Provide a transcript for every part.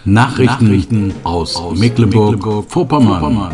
Nachrichten aus Mecklenburg-Vorpommern.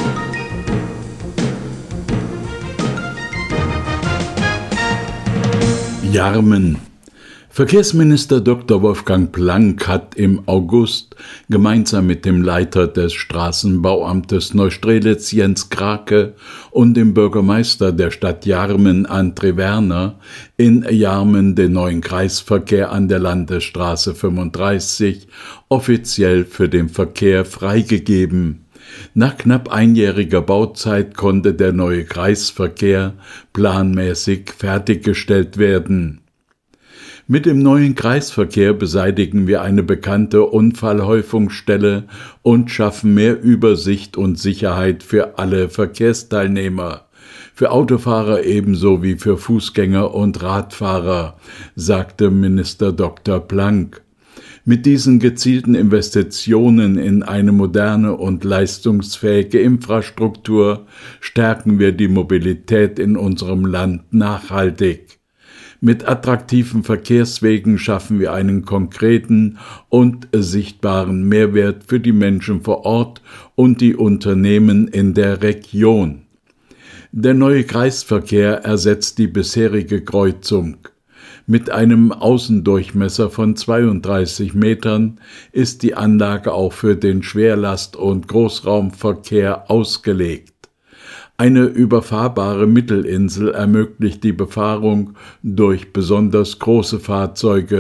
Jarmen. Verkehrsminister Dr. Wolfgang Planck hat im August gemeinsam mit dem Leiter des Straßenbauamtes Neustrelitz Jens Krake und dem Bürgermeister der Stadt Jarmen André Werner in Jarmen den neuen Kreisverkehr an der Landesstraße 35 offiziell für den Verkehr freigegeben. Nach knapp einjähriger Bauzeit konnte der neue Kreisverkehr planmäßig fertiggestellt werden. Mit dem neuen Kreisverkehr beseitigen wir eine bekannte Unfallhäufungsstelle und schaffen mehr Übersicht und Sicherheit für alle Verkehrsteilnehmer, für Autofahrer ebenso wie für Fußgänger und Radfahrer, sagte Minister Dr. Planck. Mit diesen gezielten Investitionen in eine moderne und leistungsfähige Infrastruktur stärken wir die Mobilität in unserem Land nachhaltig. Mit attraktiven Verkehrswegen schaffen wir einen konkreten und sichtbaren Mehrwert für die Menschen vor Ort und die Unternehmen in der Region. Der neue Kreisverkehr ersetzt die bisherige Kreuzung. Mit einem Außendurchmesser von 32 Metern ist die Anlage auch für den Schwerlast- und Großraumverkehr ausgelegt. Eine überfahrbare Mittelinsel ermöglicht die Befahrung durch besonders große Fahrzeuge